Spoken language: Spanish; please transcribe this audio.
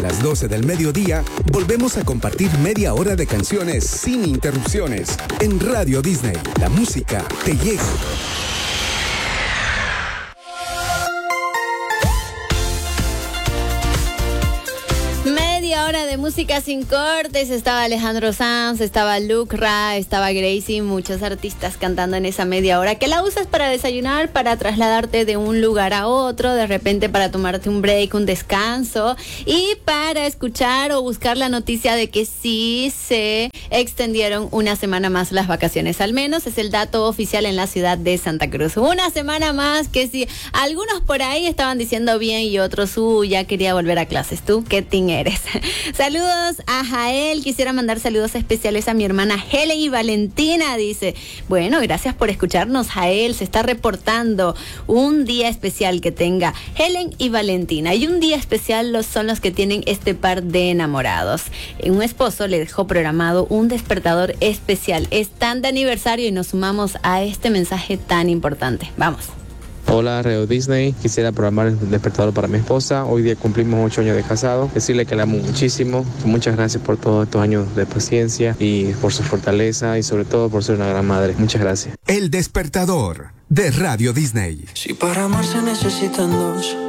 las 12 del mediodía, volvemos a compartir media hora de canciones sin interrupciones en Radio Disney. La música te llega. Media hora de música sin cortes. Estaba Alejandro Sanz, estaba Luke Ra, estaba Gracie, muchos artistas cantando en esa media hora que la usas para desayunar, para trasladarte de un lugar a otro, de repente para tomarte un break, un descanso y para escuchar o buscar la noticia de que sí se extendieron una semana más las vacaciones. Al menos es el dato oficial en la ciudad de Santa Cruz. Una semana más que sí. Algunos por ahí estaban diciendo bien y otros, ya quería volver a clases. ¿Tú qué team eres? Saludos a Jael. Quisiera mandar saludos especiales a mi hermana Helen y Valentina, dice. Bueno, gracias por escucharnos, Jael. Se está reportando un día especial que tenga Helen y Valentina. Y un día especial son los que tienen este par de enamorados. Un esposo le dejó programado un despertador especial. Están de aniversario y nos sumamos a este mensaje tan importante. Vamos. Hola, Radio Disney. Quisiera programar el despertador para mi esposa. Hoy día cumplimos 8 años de casado. Decirle que la amo muchísimo. Muchas gracias por todos estos años de paciencia y por su fortaleza y sobre todo por ser una gran madre. Muchas gracias. El despertador de Radio Disney. Si para amar se necesitan dos,